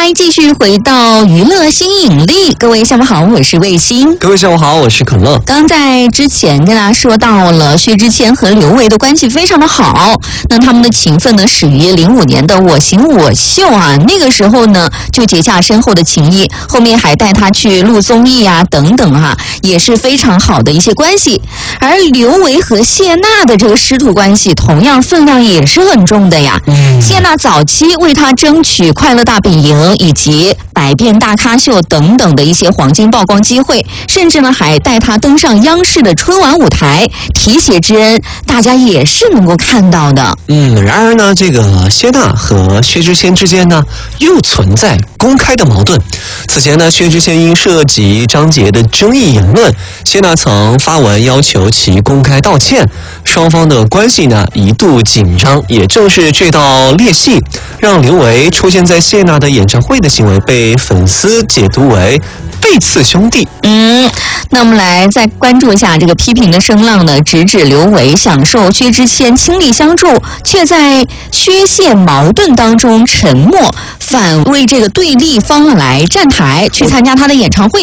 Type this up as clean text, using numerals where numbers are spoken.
来继续回到娱乐新引力，各位下午好，我是魏欣。 各位下午好，我是可乐。 刚在之前跟大家说到了薛之谦和刘维的关系非常的好，那他们的情分呢始于05年的我行我秀啊，那个时候呢就结下深厚的情谊，后面还带他去录综艺啊等等啊，也是非常好的一些关系。而刘维和谢娜的这个师徒关系同样分量也是很重的呀。谢娜早期为他争取快乐大本营以及百变大咖秀等等的一些黄金曝光机会，甚至呢还带他登上央视的春晚舞台，提携之恩大家也是能够看到的。 然而呢，这个谢娜和薛之谦之间呢又存在公开的矛盾。此前呢，薛之谦因涉及张杰的争议言论，谢娜曾发文要求其公开道歉，双方的关系呢一度紧张。也正是这道裂隙，让刘维出现在谢娜的演唱会的行为被粉丝解读为背刺兄弟。 那我们来再关注一下这个批评的声浪呢，直指刘维享受薛之谦倾力相助，却在薛谢矛盾当中沉默，反为这个对立方来站台去参加他的演唱会。